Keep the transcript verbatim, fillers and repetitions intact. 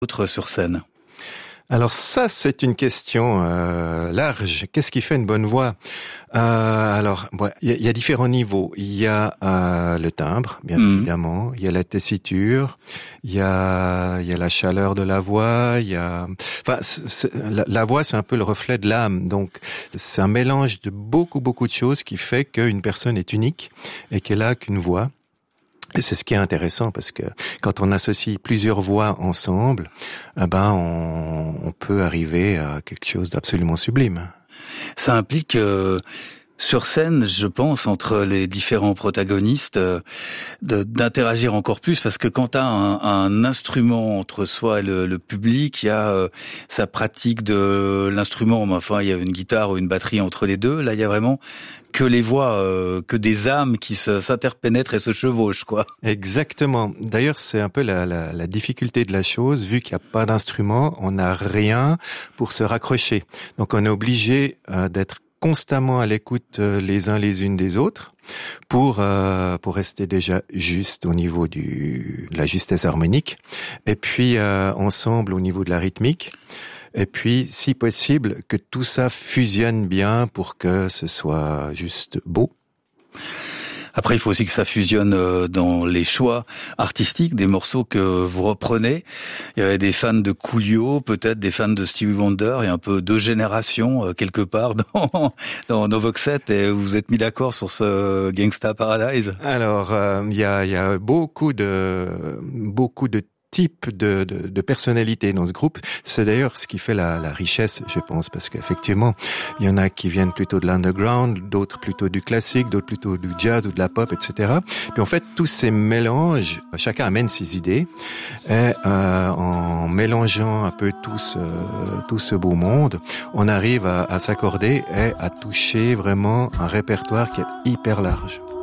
autres sur scène? Alors ça, c'est une question euh, large. Qu'est-ce qui fait une bonne voix? euh, Alors, il ouais, y, y a différents niveaux. Il y a euh, le timbre, bien mmh. évidemment. Il y a la tessiture. Il y a, il y a la chaleur de la voix. Il y a, enfin, c'est, c'est, la, la voix, c'est un peu le reflet de l'âme. Donc, c'est un mélange de beaucoup, beaucoup de choses qui fait qu'une personne est unique et qu'elle a qu'une voix. Et c'est ce qui est intéressant parce que quand on associe plusieurs voix ensemble, eh ben on, on peut arriver à quelque chose d'absolument sublime. Ça implique euh, sur scène, je pense, entre les différents protagonistes, euh, de, d'interagir encore plus parce que quand tu as un, un instrument entre soi et le, le public, il y a euh, sa pratique de l'instrument. Enfin, il y a une guitare ou une batterie entre les deux. Là, il y a vraiment que les voix, euh, que des âmes qui se, s'interpénètrent et se chevauchent, quoi. Exactement. D'ailleurs, c'est un peu la, la, la difficulté de la chose. Vu qu'il n'y a pas d'instrument, on n'a rien pour se raccrocher. Donc, on est obligé euh, d'être constamment à l'écoute euh, les uns les unes des autres pour euh, pour rester déjà juste au niveau du de la justesse harmonique. Et puis euh, ensemble au niveau de la rythmique. Et puis, si possible, que tout ça fusionne bien pour que ce soit juste beau. Après, il faut aussi que ça fusionne dans les choix artistiques des morceaux que vous reprenez. Il y avait des fans de Coolio, peut-être des fans de Stevie Wonder, et un peu deux générations quelque part dans dans nos Voxettes. Et vous vous êtes mis d'accord sur ce Gangsta Paradise? Alors, euh, il y a il y a beaucoup de beaucoup de type de, de, de personnalité dans ce groupe. C'est d'ailleurs ce qui fait la, la richesse, je pense, parce qu'effectivement, il y en a qui viennent plutôt de l'underground, d'autres plutôt du classique, d'autres plutôt du jazz ou de la pop, et cetera. Puis en fait, tous ces mélanges, chacun amène ses idées, et euh, en mélangeant un peu tout ce, tout ce beau monde, on arrive à, à s'accorder et à toucher vraiment un répertoire qui est hyper large.